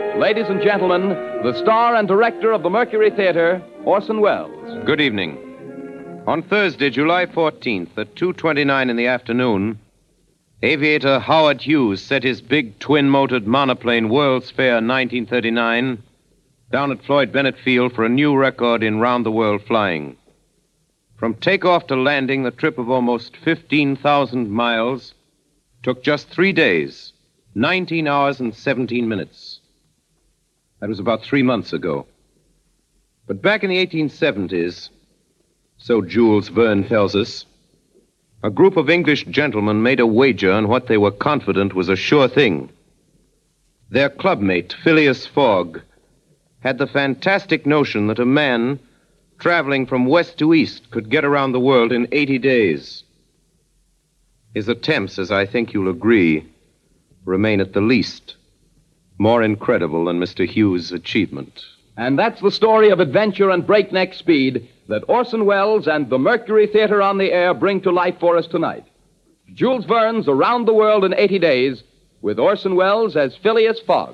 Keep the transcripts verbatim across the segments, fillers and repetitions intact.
Ladies and gentlemen, the star and director of the Mercury Theater, Orson Welles. Good evening. On Thursday, July fourteenth, at two twenty-nine in the afternoon, aviator Howard Hughes set his big twin-motored monoplane World's Fair nineteen thirty-nine down at Floyd Bennett Field for a new record in round-the-world flying. From takeoff to landing, the trip of almost fifteen thousand miles took just three days, nineteen hours and seventeen minutes. That was about three months ago. But back in the eighteen seventies, so Jules Verne tells us, a group of English gentlemen made a wager on what they were confident was a sure thing. Their clubmate, Phileas Fogg, had the fantastic notion that a man traveling from west to east could get around the world in eighty days. His attempts, as I think you'll agree, remain at the least more incredible than Mister Hughes' achievement. And that's the story of adventure and breakneck speed that Orson Welles and the Mercury Theater on the Air bring to life for us tonight. Jules Verne's Around the World in eighty days, with Orson Welles as Phileas Fogg.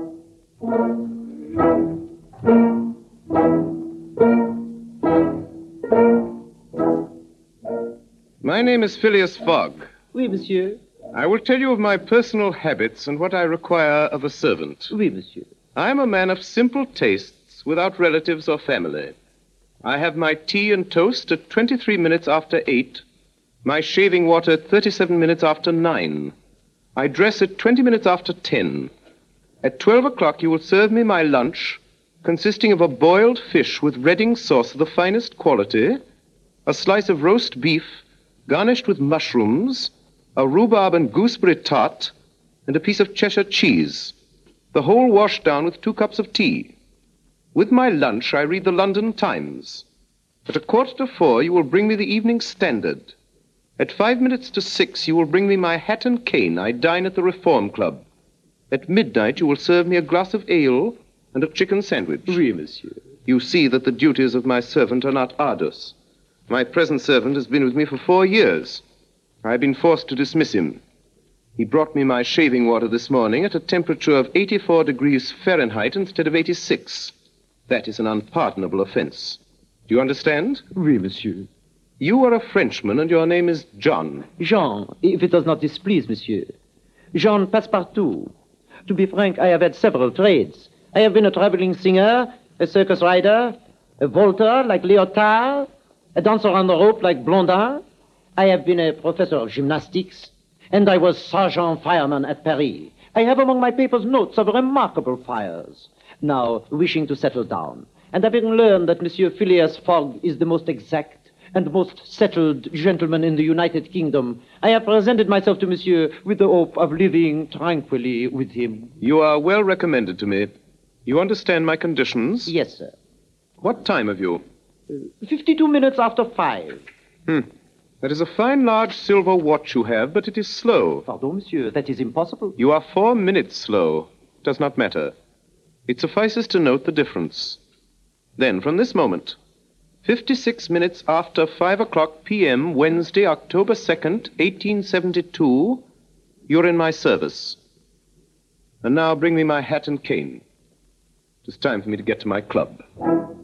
My name is Phileas Fogg. Oui, monsieur. I will tell you of my personal habits and what I require of a servant. Oui, monsieur. I am a man of simple tastes, without relatives or family. I have my tea and toast at twenty-three minutes after eight, my shaving water at thirty-seven minutes after nine. I dress at twenty minutes after ten. At twelve o'clock you will serve me my lunch, consisting of a boiled fish with Reading sauce of the finest quality, a slice of roast beef, garnished with mushrooms, a rhubarb and gooseberry tart, and a piece of Cheshire cheese. The whole washed down with two cups of tea. With my lunch, I read the London Times. At a quarter to four, you will bring me the Evening Standard. At five minutes to six, you will bring me my hat and cane. I dine at the Reform Club. At midnight, you will serve me a glass of ale and a chicken sandwich. Oui, monsieur. You see that the duties of my servant are not arduous. My present servant has been with me for four years. I have been forced to dismiss him. He brought me my shaving water this morning at a temperature of eighty-four degrees Fahrenheit instead of eighty-six. That is an unpardonable offense. Do you understand? Oui, monsieur. You are a Frenchman, and your name is John. Jean, if it does not displease, monsieur. Jean Passepartout. To be frank, I have had several trades. I have been a traveling singer, a circus rider, a vaulter like Lyotard, a dancer on the rope like Blondin. I have been a professor of gymnastics, and I was sergeant fireman at Paris. I have among my papers notes of remarkable fires. Now, wishing to settle down, and having learned that Monsieur Phileas Fogg is the most exact and most settled gentleman in the United Kingdom, I have presented myself to Monsieur with the hope of living tranquilly with him. You are well recommended to me. You understand my conditions? Yes, sir. What time have you? Uh, Fifty-two minutes after five. Hmm. That is a fine large silver watch you have, but it is slow. Pardon, monsieur, that is impossible. You are four minutes slow. It does not matter. It suffices to note the difference. Then, from this moment, fifty-six minutes after five o'clock p.m., Wednesday, October second, eighteen seventy-two, you're in my service. And now bring me my hat and cane. It is time for me to get to my club.